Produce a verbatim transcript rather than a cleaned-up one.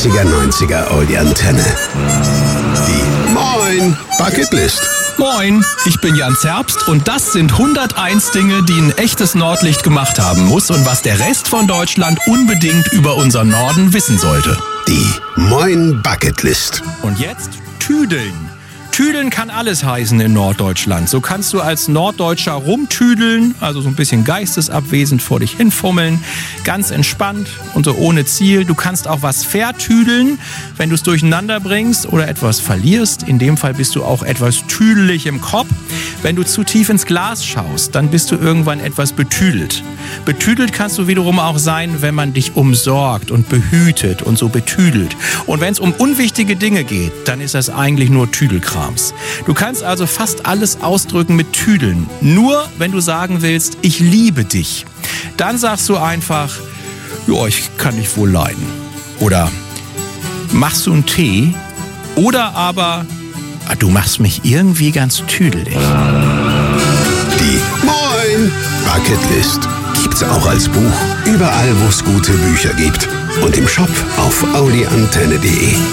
achtziger, neunziger Audi Antenne. Die Moin Bucketlist. Moin, ich bin Jan Zerbst und das sind hunderteins Dinge, die ein echtes Nordlicht gemacht haben muss und was der Rest von Deutschland unbedingt über unseren Norden wissen sollte. Die Moin Bucketlist. Und jetzt Tüdeln. Tüdeln kann alles heißen in Norddeutschland. So kannst du als Norddeutscher rumtüdeln, also so ein bisschen geistesabwesend vor dich hinfummeln, ganz entspannt und so ohne Ziel. Du kannst auch was vertüdeln, wenn du es durcheinander bringst oder etwas verlierst. In dem Fall bist du auch etwas tüdelig im Kopf. Wenn du zu tief ins Glas schaust, dann bist du irgendwann etwas betüdelt. Betüdelt kannst du wiederum auch sein, wenn man dich umsorgt und behütet und so betüdelt. Und wenn es um unwichtige Dinge geht, dann ist das eigentlich nur Tüdelkram. Du kannst also fast alles ausdrücken mit Tüdeln. Nur wenn du sagen willst, ich liebe dich, dann sagst du einfach, ja, ich kann dich wohl leiden. Oder machst du einen Tee? Oder aber, du machst mich irgendwie ganz tüdelig. Die Moin Bucketlist gibt's auch als Buch überall, wo es gute Bücher gibt. Und im Shop auf audi antenne punkt de.